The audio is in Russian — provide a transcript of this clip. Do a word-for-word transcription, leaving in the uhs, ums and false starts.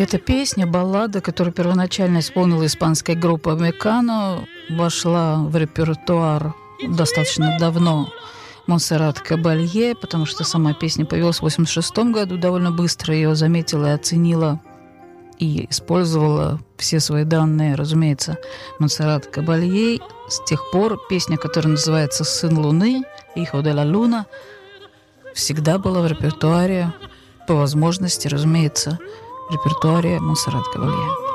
Эта песня, баллада, которую первоначально исполнила испанская группа Мекано, вошла в репертуар достаточно давно Монсеррат Кабалье, потому что сама песня появилась в восемьдесят шестом году, довольно быстро ее заметила и оценила, и использовала все свои данные, разумеется, Монсеррат Кабалье. С тех пор песня, которая называется «Сын Луны», «Hijo de la Luna», всегда была в репертуаре, по возможности, разумеется, в репертуаре Монсеррат Кабалье.